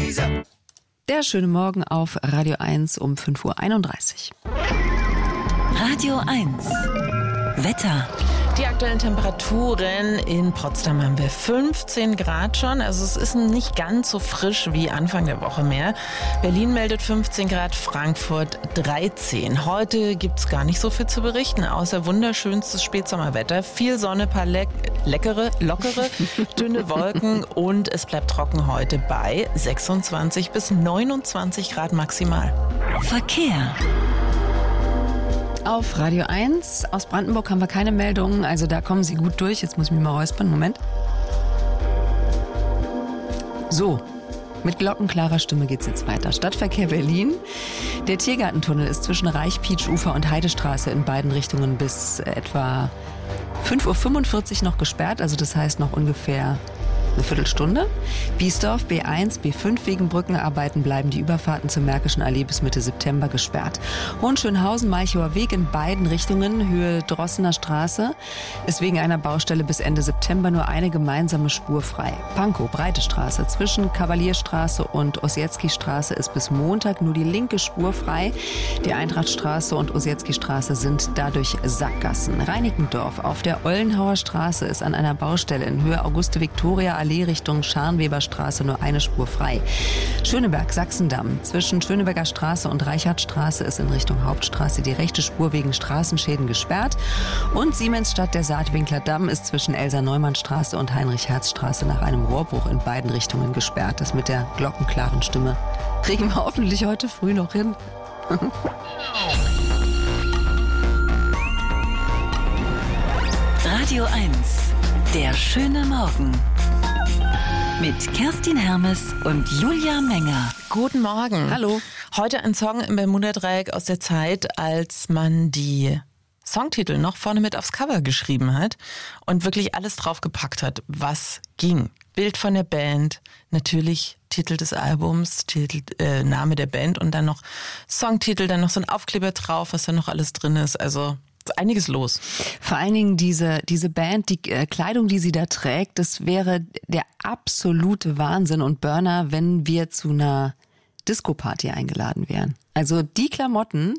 Der schöne Morgen auf Radio 1 um 5:31 Uhr. Radio 1. Wetter. Die aktuellen Temperaturen in Potsdam haben wir 15 Grad schon. Also es ist nicht ganz so frisch wie Anfang der Woche mehr. Berlin meldet 15 Grad, Frankfurt 13. Heute gibt es gar nicht so viel zu berichten, außer wunderschönstes Spätsommerwetter. Viel Sonne, paar lockere, dünne Wolken und es bleibt trocken heute bei 26 bis 29 Grad maximal. Verkehr. Auf Radio 1 aus Brandenburg haben wir keine Meldungen, also da kommen Sie gut durch. Jetzt muss ich mich mal räuspern, Moment. So, mit glockenklarer Stimme geht's jetzt weiter. Stadtverkehr Berlin. Der Tiergartentunnel ist zwischen Reich-Pietsch-Ufer und Heidestraße in beiden Richtungen bis etwa 5:45 Uhr noch gesperrt, also das heißt noch ungefähr eine Viertelstunde. Biesdorf, B1, B5 wegen Brückenarbeiten bleiben die Überfahrten zur Märkischen Allee bis Mitte September gesperrt. Hohenschönhausen, Malchower Weg in beiden Richtungen, Höhe Drossener Straße, ist wegen einer Baustelle bis Ende September nur eine gemeinsame Spur frei. Pankow, Breite Straße, zwischen Kavalierstraße und Ossietzky-Straße ist bis Montag nur die linke Spur frei. Die Eintrachtstraße und Ossietzky-Straße sind dadurch Sackgassen. Reinickendorf auf der Ollenhauer Straße ist an einer Baustelle in Höhe Auguste-Victoria-Allee Richtung Scharnweberstraße nur eine Spur frei. Schöneberg, Sachsendamm. Zwischen Schöneberger Straße und Reichardtstraße ist in Richtung Hauptstraße die rechte Spur wegen Straßenschäden gesperrt. Und Siemensstadt, der Saatwinkler Damm, ist zwischen Elsa-Neumann-Straße und Heinrich-Herz-Straße nach einem Rohrbruch in beiden Richtungen gesperrt. Das mit der glockenklaren Stimme kriegen wir hoffentlich heute früh noch hin. Radio 1. Der schöne Morgen. Mit Kerstin Hermes und Julia Menger. Guten Morgen. Hallo. Heute ein Song im Bermuda-Dreieck aus der Zeit, als man die Songtitel noch vorne mit aufs Cover geschrieben hat und wirklich alles draufgepackt hat, was ging. Bild von der Band, natürlich Titel des Albums, Name der Band und dann noch Songtitel, dann noch so ein Aufkleber drauf, was da noch alles drin ist. Also einiges los. Vor allen Dingen diese Band, die Kleidung, die sie da trägt, das wäre der absolute Wahnsinn und Burner, wenn wir zu einer Disco-Party eingeladen wären. Also die Klamotten,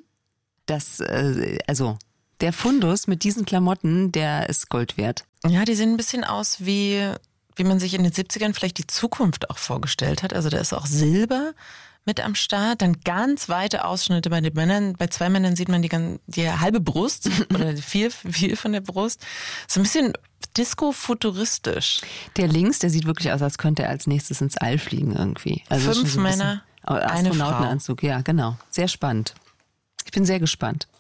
der Fundus mit diesen Klamotten, der ist Gold wert. Ja, die sehen ein bisschen aus wie man sich in den 70ern vielleicht die Zukunft auch vorgestellt hat. Also da ist auch Silber mit am Start, dann ganz weite Ausschnitte bei den Männern. Bei 2 Männern sieht man die halbe Brust oder viel von der Brust. So ein bisschen Disco-futuristisch. Der links, der sieht wirklich aus, als könnte er als nächstes ins All fliegen irgendwie. Also 5 Männer, eine Frau. Astronautenanzug, ja genau. Sehr spannend. Ich bin sehr gespannt.